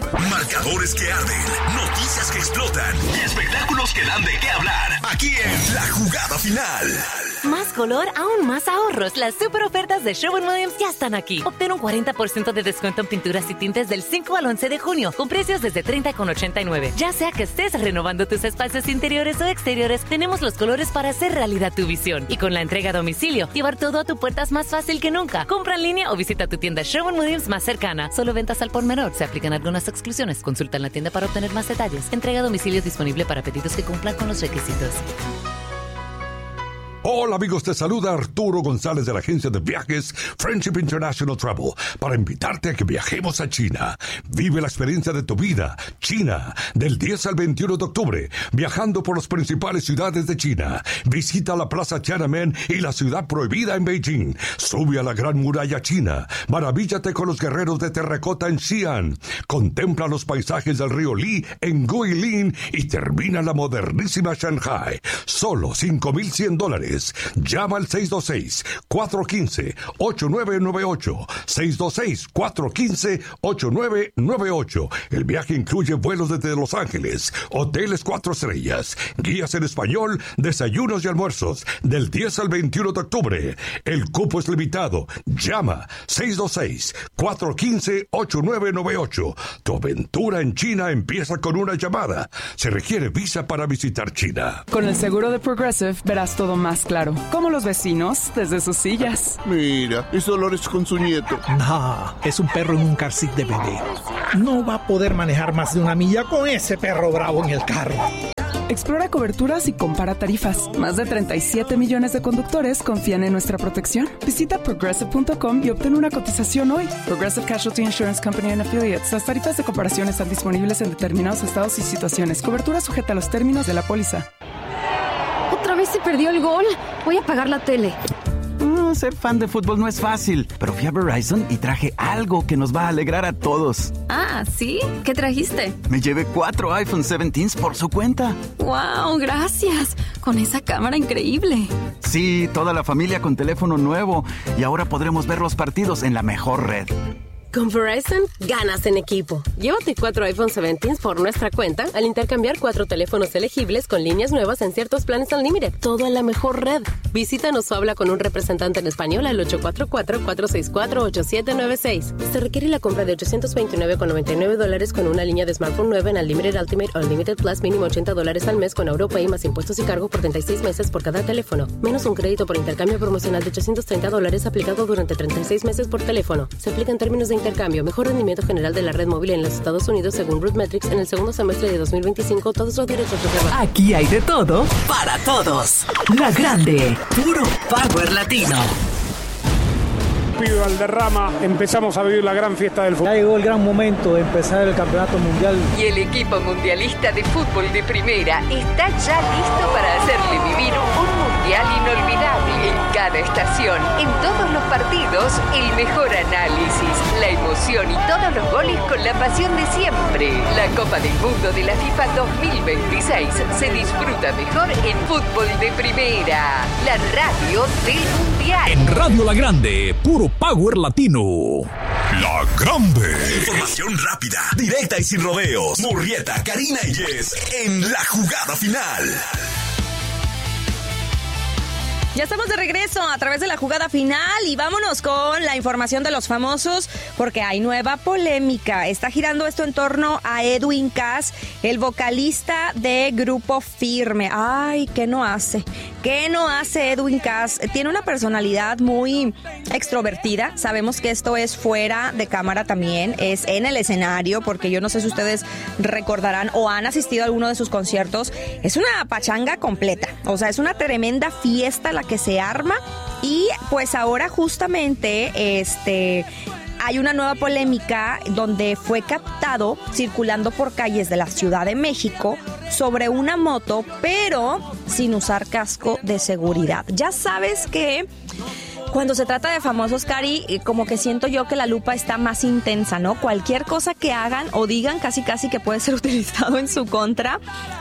Marcadores que arden, noticias que explotan y espectáculos que dan de qué hablar. Aquí en La Jugada Final. Más color, aún más ahorros. Las super ofertas de Sherwin-Williams ya están aquí. Obtén un 40% de descuento en pinturas y tintes del 5 al 11 de junio, con precios desde $30,89. Ya sea que estés renovando tus espacios interiores o exteriores, tenemos los colores para hacer realidad tu visión. Y con la entrega a domicilio, llevar todo a tu puerta es más fácil que nunca. Compra en línea o visita tu tienda Sherwin-Williams más cercana. Solo ventas al por menor. Se aplican algunas exclusiones. Consulta en la tienda para obtener más detalles. Entrega a domicilio disponible para pedidos que cumplan con los requisitos. Hola amigos, te saluda Arturo González de la agencia de viajes Friendship International Travel para invitarte a que viajemos a China. Vive la experiencia de tu vida. China, del 10 al 21 de octubre, viajando por las principales ciudades de China. Visita la Plaza Tiananmen y la Ciudad Prohibida en Beijing. Sube a la Gran Muralla China. Maravíllate con los guerreros de terracota en Xi'an. Contempla los paisajes del río Li en Guilin y termina la modernísima Shanghai. Solo $5,100. Llama al 626-415-8998. 626-415-8998. El viaje incluye vuelos desde Los Ángeles, hoteles 4 estrellas, guías en español, desayunos y almuerzos, del 10 al 21 de octubre. El cupo es limitado. Llama 626-415-8998. Tu aventura en China empieza con una llamada. Se requiere visa para visitar China. Con el seguro de Progressive verás todo más claro. Como los vecinos desde sus sillas. Mira, es Dolores con su nieto. No, es un perro en un car seat de bebé. No va a poder manejar más de 1 milla con ese perro bravo en el carro. Explora coberturas y compara tarifas. Más de 37 millones de conductores confían en nuestra protección. Visita Progressive.com y obtén una cotización hoy. Progressive Casualty Insurance Company and Affiliates. Las tarifas de comparación están disponibles en determinados estados y situaciones. Cobertura sujeta a los términos de la póliza. ¿Otra vez se perdió el gol? Voy a apagar la tele. Ser fan de fútbol no es fácil, pero fui a Verizon y traje algo que nos va a alegrar a todos. Ah, ¿sí? ¿Qué trajiste? Me llevé 4 iPhone 17s por su cuenta. ¡Wow! ¡Gracias! Con esa cámara increíble. Sí, toda la familia con teléfono nuevo. Y ahora podremos ver los partidos en la mejor red. Con Verizon, ganas en equipo. Llévate 4 iPhone 17 por nuestra cuenta al intercambiar 4 teléfonos elegibles con líneas nuevas en ciertos planes Unlimited. Todo en la mejor red. Visítanos o habla con un representante en español al 844-464-8796. Se requiere la compra de $829,99 con una línea de smartphone nueva en Unlimited Ultimate o Unlimited Plus, mínimo $80 al mes con AuroPay más impuestos y cargo por 36 meses por cada teléfono. Menos un crédito por intercambio promocional de $830 aplicado durante 36 meses por teléfono. Se aplica en términos de intercambio. Mejor rendimiento general de la red móvil en los Estados Unidos según RootMetrics en el segundo semestre de 2025. Todos los derechos reservados. Aquí hay de todo para todos. La Grande, puro power latino. Pido Valderrama, empezamos a vivir la gran fiesta del fútbol. Ya llegó el gran momento de empezar el campeonato mundial. Y el equipo mundialista de fútbol de primera está ya listo para hacerle vivir un mundial inolvidable en cada estación. En todos los partidos, el mejor análisis, la emoción y todos los goles con la pasión de siempre. La Copa del Mundo de la FIFA 2026 se disfruta mejor en fútbol de primera. La radio del mundial. En Radio La Grande, puro power latino. La Grande. Información rápida, directa y sin rodeos. Murrieta, Karina y Jess en La Jugada Final. Ya estamos de regreso a través de La Jugada Final y vámonos con la información de los famosos porque hay nueva polémica. Está girando esto en torno a Edwin Cass, el vocalista de Grupo Firme. Ay, ¿qué no hace? ¿Qué no hace Edwin Cass? Tiene una personalidad muy extrovertida. Sabemos que esto es fuera de cámara también, es en el escenario, porque yo no sé si ustedes recordarán o han asistido a alguno de sus conciertos. Es una pachanga completa, o sea, es una tremenda fiesta la que se arma y pues ahora justamente hay una nueva polémica donde fue captado circulando por calles de la Ciudad de México sobre una moto, pero sin usar casco de seguridad. Ya sabes que cuando se trata de famosos, Cari, como que siento yo que la lupa está más intensa, ¿no? Cualquier cosa que hagan o digan casi que puede ser utilizado en su contra.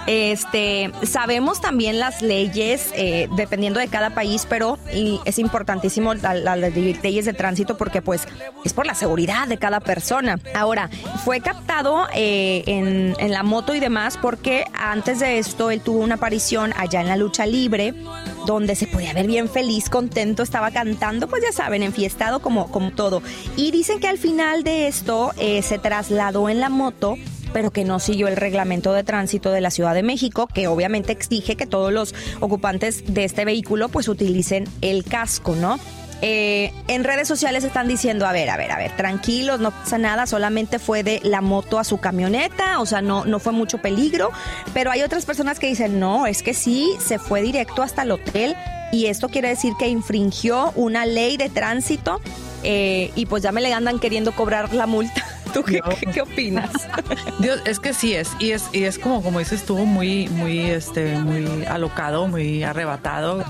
Sabemos también las leyes, dependiendo de cada país, pero es importantísimo las leyes de tránsito porque pues es por la seguridad de cada persona. Ahora, fue captado en la moto y demás porque antes de esto él tuvo una aparición allá en la lucha libre donde se podía ver bien feliz, contento, estaba cantando, pues ya saben, enfiestado como todo. Y dicen que al final de esto se trasladó en la moto, pero que no siguió el reglamento de tránsito de la Ciudad de México, que obviamente exige que todos los ocupantes de este vehículo pues utilicen el casco, ¿no? En redes sociales están diciendo, a ver, tranquilos, no pasa nada, solamente fue de la moto a su camioneta, o sea, no fue mucho peligro, pero hay otras personas que dicen, no, es que sí, se fue directo hasta el hotel y esto quiere decir que infringió una ley de tránsito y pues ya me le andan queriendo cobrar la multa. ¿Tú qué opinas? Dios, es que sí es, y es como dices tú, muy alocado, muy arrebatado,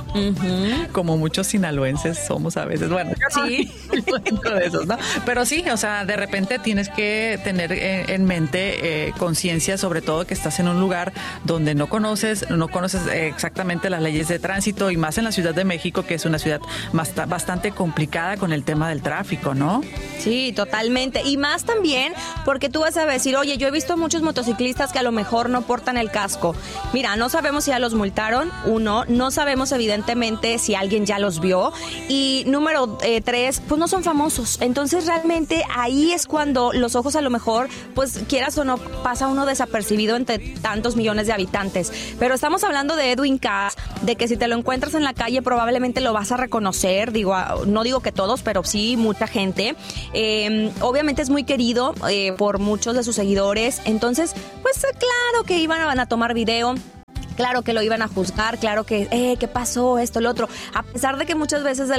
como muchos sinaloenses somos a veces, bueno, sí, de esos, ¿no? Pero sí, o sea, de repente tienes que tener en mente conciencia, sobre todo que estás en un lugar donde no conoces exactamente las leyes de tránsito, y más en la Ciudad de México, que es una ciudad bastante complicada con el tema del tráfico, ¿no? Sí, totalmente, y más también porque tú vas a decir, oye, yo he visto muchos motociclistas que a lo mejor no portan el casco. Mira, no sabemos si ya los multaron, no sabemos evidentemente si alguien ya los vio, y número 3, pues no son famosos. Entonces realmente ahí es cuando los ojos a lo mejor, pues quieras o no, pasa uno desapercibido entre tantos millones de habitantes. Pero estamos hablando de Edwin Cass, de que si te lo encuentras en la calle probablemente lo vas a reconocer, no digo que todos, pero sí mucha gente. Obviamente es muy querido por muchos de sus seguidores, entonces pues claro que iban a tomar video, claro que lo iban a juzgar, claro que ¿qué pasó? Esto, lo otro, a pesar de que muchas veces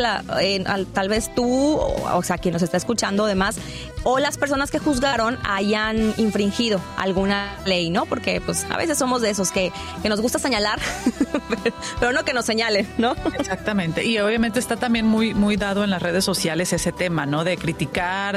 tal vez tú, o sea, quien nos está escuchando además, o las personas que juzgaron hayan infringido alguna ley, ¿no? Porque pues a veces somos de esos que nos gusta señalar, pero no que nos señalen, ¿no? Exactamente, y obviamente está también muy, muy dado en las redes sociales ese tema, ¿no? De criticar,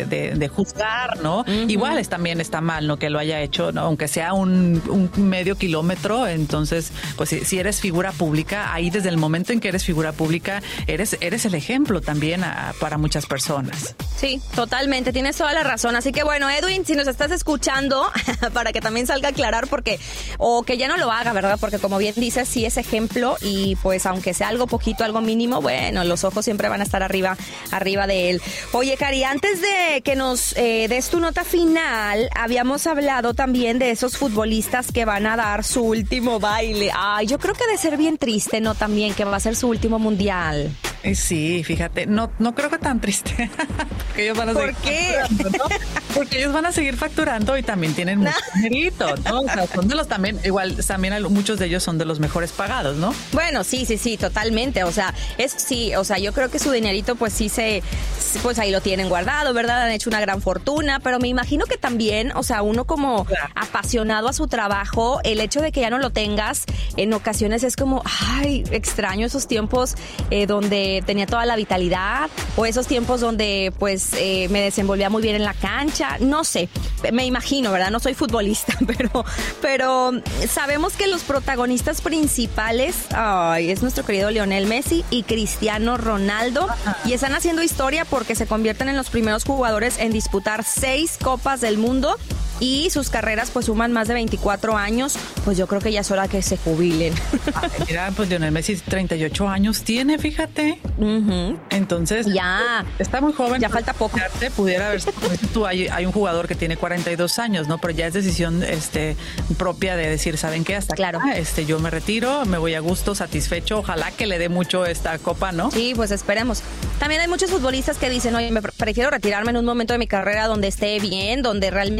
de juzgar, ¿no? Igual también está mal, ¿no? Que lo haya hecho, ¿no? Aunque sea un medio kilómetro. Entonces, pues si eres figura pública, ahí desde el momento en que eres figura pública, eres el ejemplo también para muchas personas. Sí, totalmente, tienes toda la razón. Así que bueno, Edwin, si nos estás escuchando, para que también salga a aclarar, o que ya no lo haga, ¿verdad? Porque como bien dices, sí es ejemplo, y pues aunque sea algo poquito, algo mínimo, bueno, los ojos siempre van a estar arriba de él. Oye, Cari, antes de que nos des tu nota final, habíamos hablado también de esos futbolistas que van a dar su último baile. Ay, yo creo que debe ser bien triste, ¿no? También que va a ser su último mundial. Sí, fíjate, no creo que tan triste. Porque ellos van a ¿Por qué? ¿No? Porque ellos van a seguir facturando y también tienen mucho dinerito, ¿no? O sea, son de los también muchos de ellos son de los mejores pagados, ¿no? Bueno, sí, totalmente. O sea, yo creo que su dinerito, pues sí pues ahí lo tienen guardado, ¿verdad? Han hecho una gran fortuna, pero me imagino que también, o sea, uno como apasionado a su trabajo, el hecho de que ya no lo tengas, en ocasiones es como, ay, extraño esos tiempos donde tenía toda la vitalidad, o esos tiempos donde pues me desenvolvía muy bien en la cancha, no sé, me imagino, ¿verdad? No soy futbolista, pero sabemos que los protagonistas principales es nuestro querido Lionel Messi y Cristiano Ronaldo, y están haciendo historia porque se convierten en los primeros jugadores en disputar 6 Copas del Mundo, y sus carreras pues suman más de 24 años, pues yo creo que ya es hora que se jubilen. Mira, pues Lionel Messi 38 años tiene, fíjate. Entonces, ya está muy joven. Ya falta poco. Pudiera haber, como dices tú, hay un jugador que tiene 42 años, ¿no? Pero ya es decisión propia de decir, ¿saben qué? Hasta claro. Yo me retiro, me voy a gusto, satisfecho. Ojalá que le dé mucho esta copa, ¿no? Sí, pues esperemos. También hay muchos futbolistas que dicen, oye, me prefiero retirarme en un momento de mi carrera donde esté bien, donde realmente no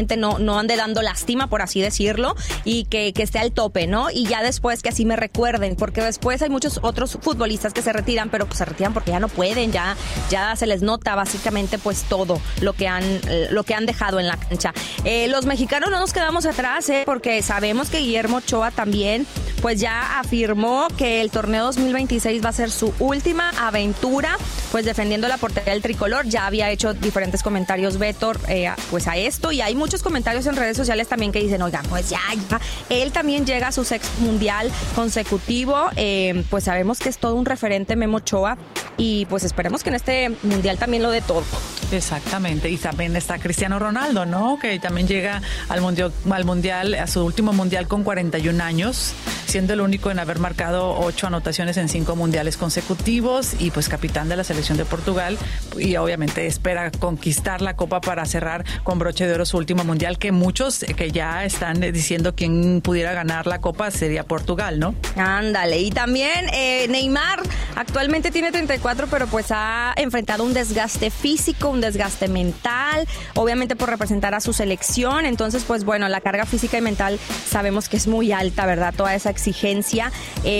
no ande dando lástima, por así decirlo, y que esté al tope, ¿no? Y ya después que así me recuerden, porque después hay muchos otros futbolistas que se retiran, pero pues se retiran porque ya no pueden, ya se les nota básicamente pues todo lo que han dejado en la cancha. Los mexicanos no nos quedamos atrás, porque sabemos que Guillermo Ochoa también pues ya afirmó que el torneo 2026 va a ser su última aventura, pues defendiendo la portería del tricolor. Ya había hecho diferentes comentarios Beto pues a esto, y hay muchos comentarios en redes sociales también que dicen, oiga, pues ya, él también llega a su sexto mundial consecutivo, pues sabemos que es todo un referente Memo Ochoa, y pues esperemos que en este mundial también lo dé todo. Exactamente, y también está Cristiano Ronaldo, ¿no? Que también llega al mundial, a su último mundial con 41 años, siendo el único en haber marcado 8 anotaciones en 5 mundiales consecutivos, y pues capitán de la selección de Portugal, y obviamente espera conquistar la copa para cerrar con broche de oro su último mundial, que muchos que ya están diciendo quién pudiera ganar la copa sería Portugal, ¿no? Ándale, y también Neymar actualmente tiene 34, pero pues ha enfrentado un desgaste físico, un desgaste mental, obviamente por representar a su selección. Entonces pues bueno, la carga física y mental sabemos que es muy alta, ¿verdad? Toda esa exigencia,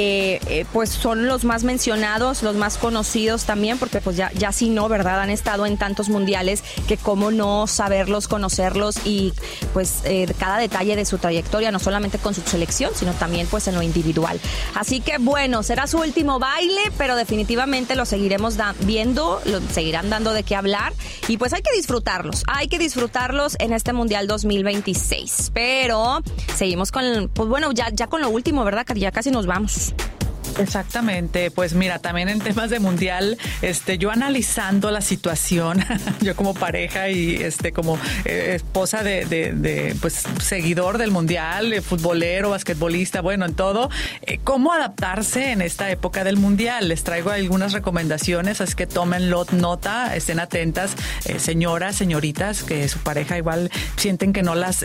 pues son los más mencionados, los más conocidos también, porque pues ya sí no, ¿verdad? Han estado en tantos mundiales que cómo no saberlos, conocerlos, y pues cada detalle de su trayectoria, no solamente con su selección, sino también pues en lo individual. Así que bueno, será su último baile, pero definitivamente lo seguiremos viendo, lo seguirán dando de qué hablar, y pues hay que disfrutarlos en este Mundial 2026. Pero seguimos con, pues bueno, ya con lo último, ¿verdad? Que ya casi nos vamos. Exactamente, pues mira, también en temas de mundial, yo analizando la situación, yo como pareja y como esposa de pues seguidor del mundial, futbolero, basquetbolista, bueno, en todo, cómo adaptarse en esta época del mundial. Les traigo algunas recomendaciones, así que tomen nota, estén atentas, señoras, señoritas, que su pareja igual sienten que no las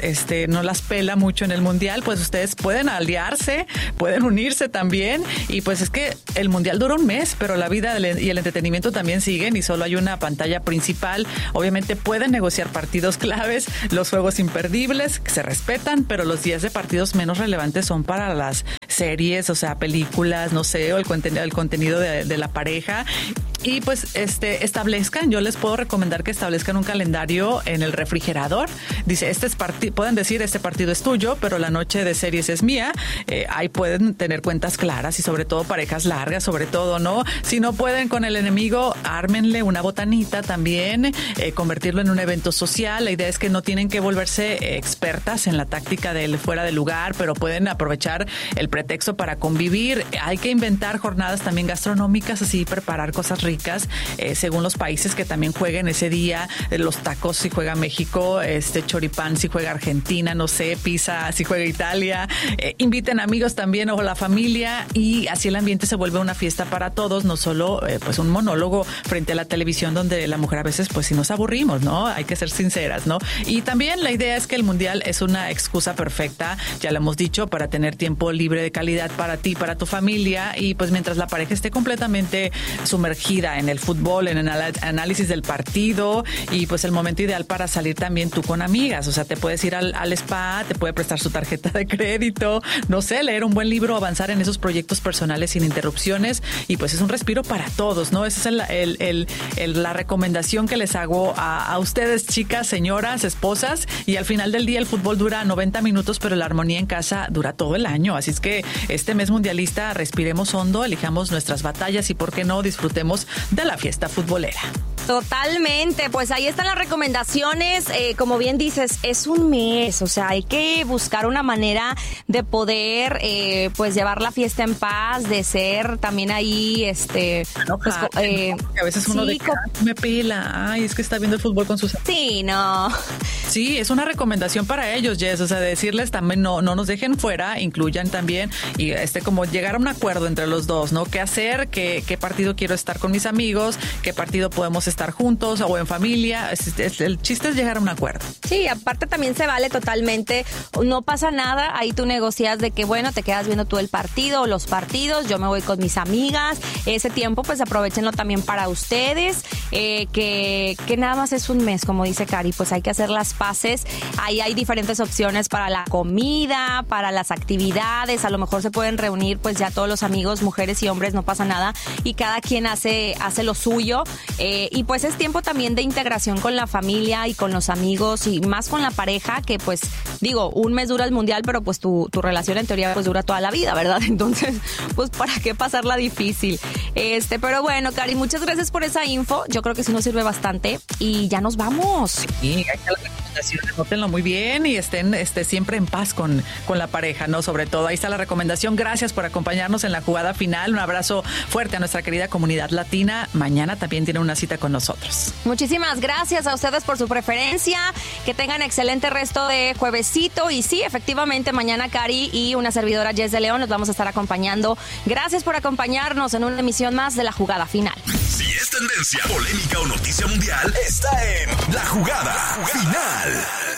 pela mucho en el mundial, pues ustedes pueden aliarse, pueden unirse también. Y pues es que el mundial dura un mes, pero la vida y el entretenimiento también siguen, y solo hay una pantalla principal. Obviamente pueden negociar partidos claves, los juegos imperdibles que se respetan, pero los días de partidos menos relevantes son para las series, o sea, películas, no sé, o el contenido de la pareja. Y pues establezcan, yo les puedo recomendar que establezcan un calendario en el refrigerador. Dice, pueden decir, este partido es tuyo, pero la noche de series es mía. Ahí pueden tener cuentas claras, y sobre todo parejas largas, sobre todo, ¿no? Si no pueden con el enemigo, ármenle una botanita también, convertirlo en un evento social. La idea es que no tienen que volverse expertas en la táctica del fuera de lugar, pero pueden aprovechar el pretexto para convivir. Hay que inventar jornadas también gastronómicas, así preparar cosas ricas, según los países que también jueguen ese día. Los tacos si juega México, choripán si juega Argentina, no sé, pizza si juega Italia. Inviten amigos también o la familia, y así el ambiente se vuelve una fiesta para todos, no solo pues un monólogo frente a la televisión, donde la mujer a veces pues si nos aburrimos, ¿no? Hay que ser sinceras, ¿no? Y también la idea es que el mundial es una excusa perfecta, ya lo hemos dicho, para tener tiempo libre de calidad para ti, para tu familia, y pues mientras la pareja esté completamente sumergida en el fútbol, en el análisis del partido, y pues el momento ideal para salir también tú con amigas. O sea, te puedes ir al spa, te puede prestar su tarjeta de crédito, no sé, leer un buen libro, avanzar en esos proyectos personales sin interrupciones, y pues es un respiro para todos, ¿no? Esa es la recomendación que les hago a ustedes, chicas, señoras, esposas. Y al final del día el fútbol dura 90 minutos, pero la armonía en casa dura todo el año. Así es que este mes mundialista respiremos hondo, elijamos nuestras batallas, y por qué no disfrutemos de la fiesta futbolera. Totalmente, pues ahí están las recomendaciones. Como bien dices, es un mes, o sea, hay que buscar una manera de poder pues llevar la fiesta en paz, de ser también ahí pues, a veces uno sí, me pela, ay, es que está viendo el fútbol con sus... Sí, no. Sí, es una recomendación para ellos, Jess, o sea, decirles también no nos dejen fuera, incluyan también, y como llegar a un acuerdo entre los dos, ¿no? ¿Qué hacer? ¿Qué partido quiero estar con mis amigos? ¿Qué partido podemos estar juntos o en familia. El chiste es llegar a un acuerdo. Sí, aparte también se vale totalmente. No pasa nada. Ahí tú negocias de que, bueno, te quedas viendo tú el partido o los partidos. Yo me voy con mis amigas. Ese tiempo, pues aprovechenlo también para ustedes. Que nada más es un mes, como dice Cari. Pues hay que hacer las paces. Ahí hay diferentes opciones para la comida, para las actividades. A lo mejor se pueden reunir, pues ya todos los amigos, mujeres y hombres, no pasa nada. Y cada quien hace lo suyo. Y pues es tiempo también de integración con la familia y con los amigos y más con la pareja, que pues digo, un mes dura el mundial, pero pues tu relación en teoría pues dura toda la vida, ¿verdad? Entonces, pues ¿para qué pasarla difícil? Pero bueno, Cari, muchas gracias por esa info. Yo creo que sí nos sirve bastante y ya nos vamos. Sí, ahí está la recomendación, anótenlo muy bien y estén siempre en paz con la pareja, ¿no? Sobre todo, ahí está la recomendación. Gracias por acompañarnos en la jugada final. Un abrazo fuerte a nuestra querida comunidad latina. Mañana también tiene una cita con nosotros. Muchísimas gracias a ustedes por su preferencia. Que tengan excelente resto de juevesito. Y sí, efectivamente, mañana Cari y una servidora Jess de León nos vamos a estar acompañando. Gracias por acompañarnos en una emisión más de La Jugada Final. Si es tendencia, polémica o noticia mundial, está en La Jugada Final.